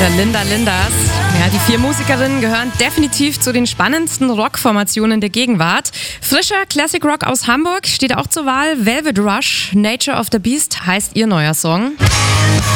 der Linda Linders. Ja, die 4 Musikerinnen gehören definitiv zu den spannendsten Rockformationen der Gegenwart. Frischer Classic Rock aus Hamburg steht auch zur Wahl. Velvet Rush, Nature of the Beast heißt ihr neuer Song.